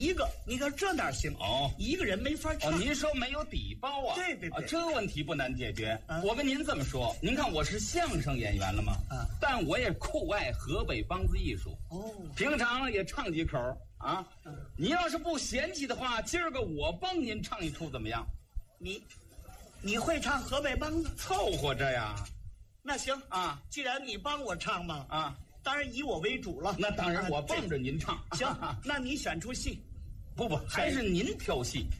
一个，你看这哪行？ 哦， 一个人没法唱。 您说没有底包啊？ 对， 这个问题不难解决。 我跟您这么说，您看我是相声演员了吗？但我也酷爱河北梆子艺术。平常也唱几口啊。你要是不嫌弃的话，今儿个我帮您唱一出怎么样？ 你会唱河北梆子？ 凑合着呀。 那行啊， 既然你帮我唱嘛，当然以我为主了。 那当然，我帮着您唱。 行，那你选出戏。 不，还是您挑戏。